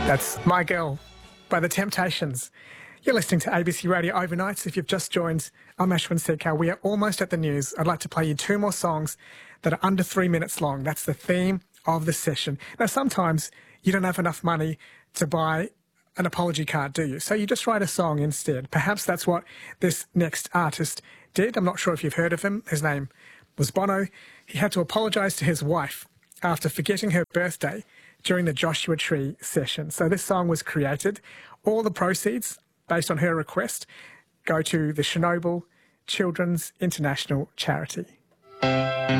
That's My Girl by The Temptations. You're listening to ABC Radio Overnights. If you've just joined, I'm Ashwin Sekar. We are almost at the news. I'd like to play you two more songs that are under 3 minutes long. That's the theme of the session. Now, sometimes you don't have enough money to buy an apology card, do you? So you just write a song instead. Perhaps that's what this next artist did. I'm not sure if you've heard of him. His name was Bono. He had to apologise to his wife after forgetting her birthday during the Joshua Tree session. So this song was created. All the proceeds, based on her request, go to the Chernobyl Children's International Charity.